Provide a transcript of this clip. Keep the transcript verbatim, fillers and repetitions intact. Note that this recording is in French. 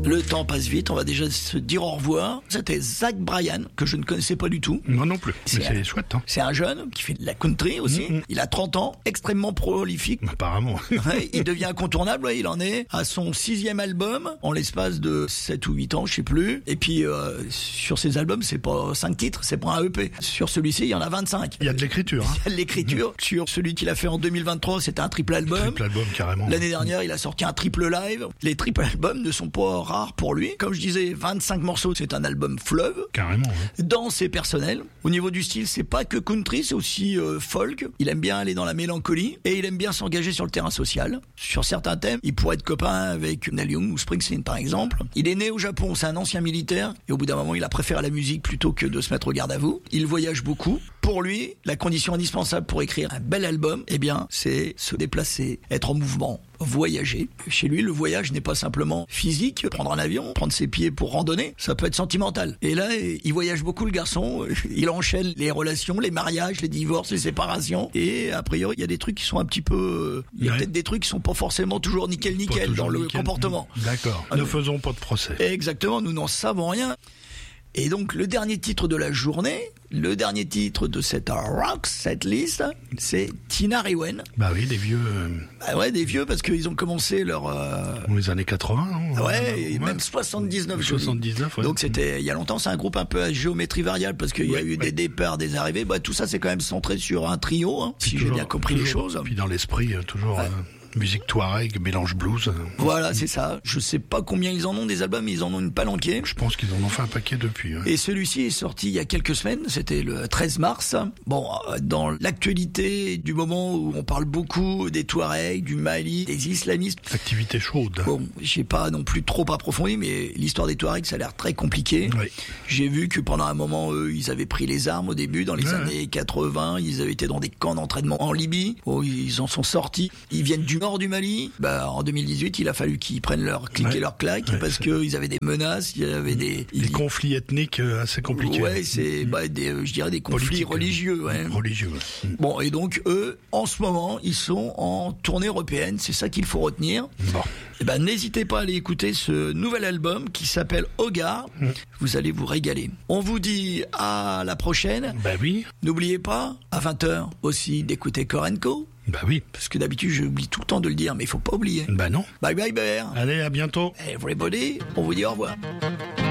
Le temps passe vite, on va déjà se dire au revoir. C'était Zach Bryan, que je ne connaissais pas du tout. Moi non plus, C'est mais c'est un- chouette. Hein. C'est un jeune qui fait de la country aussi. Mm-hmm. Il a trente ans, extrêmement prolifique. Apparemment. Ouais, il devient incontournable, ouais, il en est à son sixième album en l'espace de sept ou huit ans, je sais plus. Et puis euh, sur ces albums, c'est pas cinq titres, c'est pas un E P. Sur celui-ci, il y en a vingt-cinq. Il y a de l'écriture. Hein. Il y a de l'écriture. Sur celui qu'il a fait en deux mille vingt-trois, c'était un triple album. Triple album carrément. L'année dernière, il a sorti un triple live. Les triple albums ne sont pas rares pour lui. Comme je disais, vingt-cinq morceaux, c'est un album fleuve. Carrément. Hein. Dans ses personnels. Au niveau du style, c'est pas que country, c'est aussi euh, folk. Il aime bien aller dans la mélancolie et il aime bien s'engager sur le terrain social. Sur certains thèmes, il pourrait être copain avec Neil Young ou Springsteen par exemple. Il est né au Japon, c'est un ancien militaire et au bout d'un moment, il a préféré la musique plutôt que de se mettre au garde à vous. Il voyage beaucoup. Pour lui, la condition indispensable pour écrire un bel album, eh bien, c'est se déplacer, être en mouvement, voyager. Chez lui, le voyage n'est pas simplement physique, prendre un avion, prendre ses pieds pour randonner, ça peut être sentimental. Et là, il voyage beaucoup le garçon, il enchaîne les relations, les mariages, les divorces, les séparations, et a priori, il y a des trucs qui sont un petit peu... Il y a Ouais. peut-être des trucs qui sont pas forcément toujours nickel nickel Pas toujours dans le nickel. comportement. D'accord. Ah, ne mais- faisons pas de procès. Exactement, nous n'en savons rien. Et donc, le dernier titre de la journée, le dernier titre de cette rock, cette liste, c'est Tina Rewen. Bah oui, des vieux euh, Bah ouais, des vieux, parce qu'ils ont commencé leur... euh, dans les années quatre-vingts, non Ouais, et même soixante-dix-neuf. je dis. soixante-dix-neuf, ouais. Donc c'était il y a longtemps, c'est un groupe un peu à géométrie variable parce qu'il y a Ouais, eu ouais. des départs, des arrivées. Bah tout ça c'est quand même centré sur un trio, hein, si j'ai Toujours- bien compris les toujours- choses. Puis dans l'esprit, euh, toujours Ouais. euh, musique touareg, mélange blues. euh, Voilà, c'est ça. Je sais pas combien ils en ont des albums, mais ils en ont une palanquée. Je pense qu'ils en ont fait un paquet depuis. Ouais. Et celui-ci est sorti il y a quelques semaines, c'était le treize mars. Bon, euh, dans l'actualité du moment où on parle beaucoup des Touaregs, du Mali, des islamistes, Activité chaude. bon, j'ai pas non plus trop approfondi, mais l'histoire des Touaregs, ça a l'air très compliqué. Oui. J'ai vu que pendant un moment, eux, ils avaient pris les armes au début, dans les Ouais. années quatre-vingts, ils avaient été dans des camps d'entraînement en Libye. Oh, ils en sont sortis. Ils viennent du nord du Mali. Bah, en deux mille dix-huit, il a fallu qu'ils prennent leur clic Ouais. et leur claque Ouais, parce c'est- que ils avaient des menaces, il y avait des... Des ils- conflits ethniques euh, assez compliqués. Ouais, c'est, bah, des, euh, je dirais des conflits Politiques, religieux, ouais. Religieux, ouais. Mm. Bon, et donc, eux, en ce moment, ils sont en tournée européenne. C'est ça qu'il faut retenir. Bon. Eh ben, n'hésitez pas à aller écouter ce nouvel album qui s'appelle Hogar. Mm. Vous allez vous régaler. On vous dit à la prochaine. Bah oui. N'oubliez pas, à vingt heures aussi, d'écouter Korenko. Bah oui. Parce que d'habitude, j'oublie tout le temps de le dire, mais il faut pas oublier. Bah non. Bye bye, Bear. Allez, à bientôt. Everybody, on vous dit au revoir.